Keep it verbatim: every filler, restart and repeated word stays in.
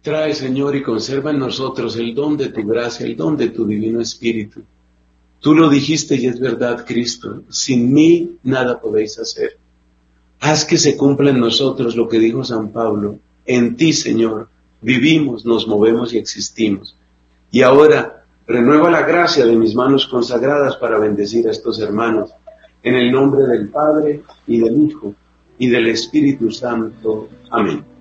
Trae, Señor, y conserva en nosotros el don de tu gracia, el don de tu divino Espíritu. Tú lo dijiste y es verdad, Cristo, sin mí nada podéis hacer. Haz que se cumpla en nosotros lo que dijo San Pablo. En ti, Señor, vivimos, nos movemos y existimos. Y ahora, renueva la gracia de mis manos consagradas para bendecir a estos hermanos. En el nombre del Padre, y del Hijo, y del Espíritu Santo. Amén.